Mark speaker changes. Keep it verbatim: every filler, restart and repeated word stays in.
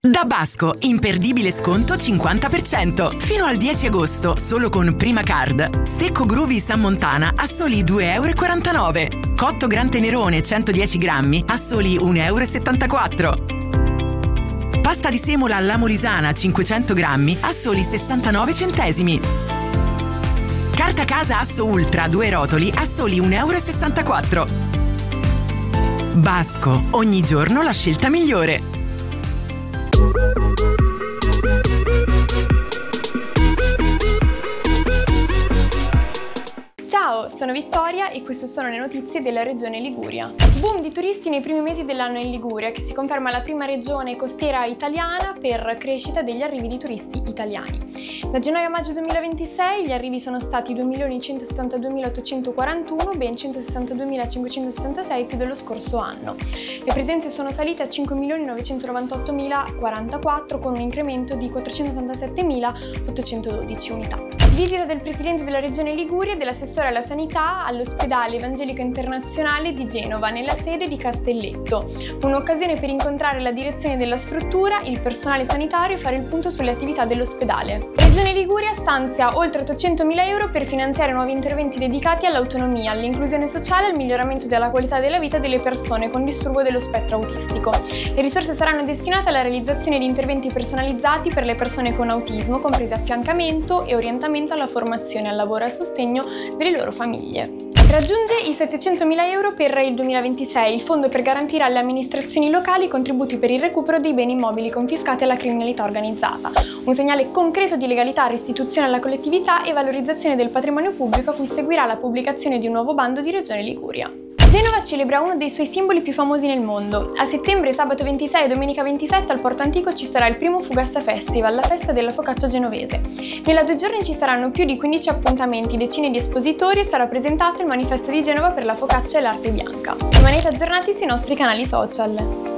Speaker 1: Da Basco, imperdibile sconto cinquanta per cento. Fino al dieci agosto, solo con Prima Card. Stecco Groovy San Montana a soli due e quarantanove euro. Cotto Gran Tenerone centodieci grammi a soli uno e settantaquattro euro. Pasta di semola alla Molisana cinquecento grammi a soli sessantanove centesimi. Carta casa Asso Ultra due rotoli a soli uno e sessantaquattro euro. Basco, ogni giorno la scelta migliore.
Speaker 2: Ciao, sono Vittoria e queste sono le notizie della regione Liguria. Boom di turisti nei primi mesi dell'anno in Liguria, che si conferma la prima regione costiera italiana per crescita degli arrivi di turisti italiani. Da gennaio a maggio duemilaventisei gli arrivi sono stati due milioni centosettantaduemilaottocentoquarantuno, ben centosessantaduemilacinquecentosessantasei più dello scorso anno. Le presenze sono salite a cinque milioni novecentonovantaottomilaquarantaquattro con un incremento di quattrocentottantasettemilaottocentododici unità. Visita del Presidente della Regione Liguria e dell'assessore alla sanità all'ospedale Evangelico Internazionale di Genova, nella sede di Castelletto. Un'occasione per incontrare la direzione della struttura, il personale sanitario e fare il punto sulle attività dell'ospedale. Regione Liguria stanzia oltre ottocentomila euro per finanziare nuovi interventi dedicati all'autonomia, all'inclusione sociale e al miglioramento della qualità della vita delle persone con disturbo dello spettro autistico. Le risorse saranno destinate alla realizzazione di interventi personalizzati per le persone con autismo, compresi affiancamento e orientamento alla formazione, al lavoro e al sostegno delle loro famiglie. Raggiunge i settecentomila euro per il duemilaventisei il fondo per garantire alle amministrazioni locali i contributi per il recupero dei beni immobili confiscati alla criminalità organizzata. Un segnale concreto di legalità, restituzione alla collettività e valorizzazione del patrimonio pubblico a cui seguirà la pubblicazione di un nuovo bando di Regione Liguria. Genova celebra uno dei suoi simboli più famosi nel mondo. A settembre, sabato ventisei e domenica ventisette al Porto Antico ci sarà il primo Fugassa Festival, la festa della focaccia genovese. Nella due giorni ci saranno più di quindici appuntamenti, decine di espositori e sarà presentato il manifesto di Genova per la focaccia e l'arte bianca. Rimanete aggiornati sui nostri canali social.